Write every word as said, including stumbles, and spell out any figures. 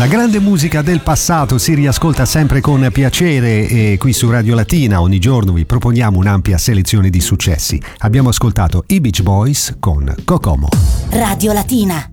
La grande musica del passato si riascolta sempre con piacere e qui su Radio Latina ogni giorno vi proponiamo un'ampia selezione di successi. Abbiamo ascoltato i Beach Boys con Kokomo. Radio Latina.